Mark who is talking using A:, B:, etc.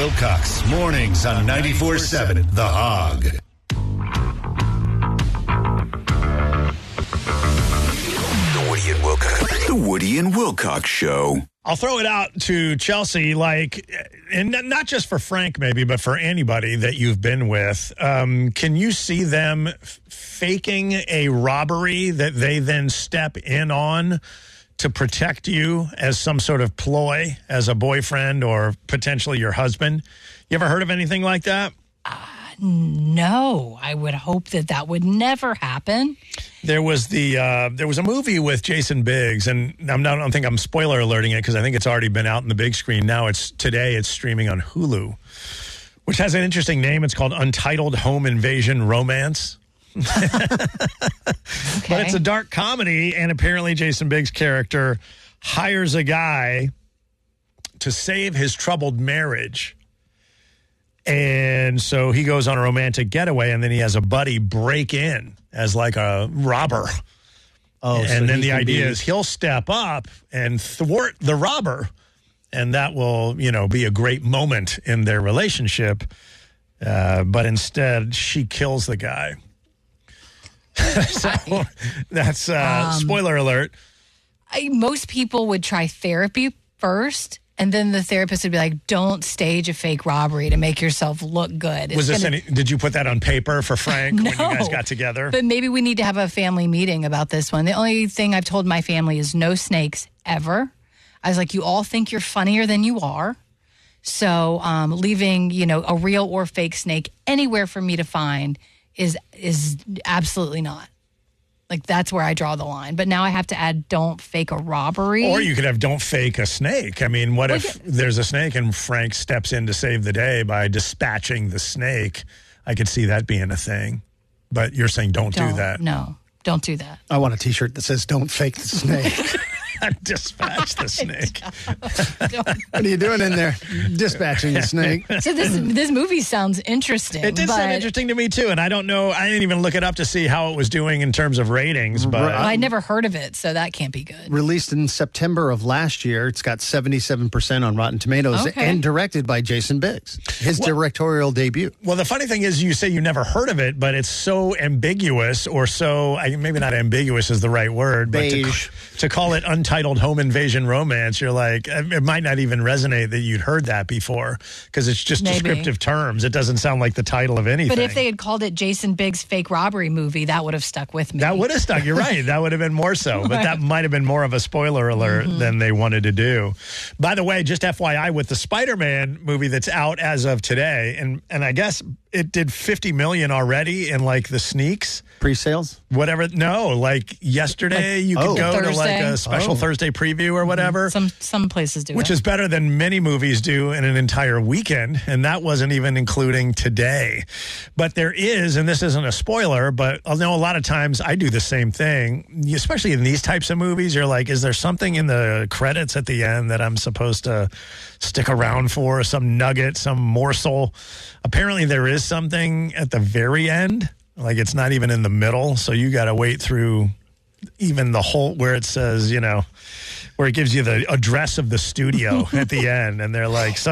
A: Wilcox, mornings on 94.7 The Hog.
B: The Woody and Wilcox Show.
C: I'll throw it out to Chelsea, and not just for Frank maybe, but for anybody that you've been with. Can you see them faking a robbery that they then step in on to protect you as some sort of ploy as a boyfriend or potentially your husband? You ever heard of anything like that?
D: No, I would hope that would never happen.
C: There was a movie with Jason Biggs, and I don't think I'm spoiler alerting it because I think it's already been out in the big screen. Now it's streaming on Hulu, which has an interesting name. It's called Untitled Home Invasion Romance.
D: Okay.
C: But it's a dark comedy, and apparently Jason Biggs' character hires a guy to save his troubled marriage. And so he goes on a romantic getaway, and then he has a buddy break in as like a robber. Oh, and so then the idea is he'll step up and thwart the robber, and that will, be a great moment in their relationship. But instead, she kills the guy. So that's spoiler alert.
D: Most people would try therapy first. And then the therapist would be like, don't stage a fake robbery to make yourself look good.
C: Did you put that on paper for Frank
D: No,
C: when you guys got together?
D: But maybe we need to have a family meeting about this one. The only thing I've told my family is no snakes ever. I was like, you all think you're funnier than you are. So leaving, a real or fake snake anywhere for me to find is absolutely not. Like, that's where I draw the line. But now I have to add, don't fake a robbery.
C: Or you could have, don't fake a snake. I mean, what if there's a snake and Frank steps in to save the day by dispatching the snake? I could see that being a thing. But you're saying don't do that.
D: No, don't do that.
E: I want a T-shirt that says, don't fake the snake.
C: Dispatch the snake.
E: What are you doing in there? Dispatching the snake.
D: So this movie sounds interesting.
C: It did sound interesting to me, too. And I don't know. I didn't even look it up to see how it was doing in terms of ratings. But
D: well, I'd never heard of it, so that can't be good.
E: Released in September of last year. It's got 77% on Rotten Tomatoes and directed by Jason Biggs. His directorial debut.
C: Well, the funny thing is you say you never heard of it, but it's so ambiguous or so, maybe not ambiguous is the right word,
E: beige.
C: But to call it Untitled Home Invasion Romance, you're like, it might not even resonate that you'd heard that before because it's just descriptive terms. It doesn't sound like the title of anything.
D: But if they had called it Jason Biggs' fake robbery movie, that would have stuck with me.
C: That would have stuck. You're right. That would have been more so. But that might have been more of a spoiler alert than they wanted to do. By the way, just FYI, with the Spider-Man movie that's out as of today, and I guess it did $50 million already in like the sneaks.
E: Pre-sales?
C: Whatever. No, like yesterday you could go to like a special Thursday preview or whatever.
D: Some places do
C: Which is better than many movies do in an entire weekend. And that wasn't even including today. But there is, and this isn't a spoiler, but I know a lot of times I do the same thing, especially in these types of movies. You're like, is there something in the credits at the end that I'm supposed to stick around for? Some nugget, some morsel? Apparently there is something at the very end. Like it's not even in the middle. So you got to wait through even the whole where it says, where it gives you the address of the studio at the end. And they're like,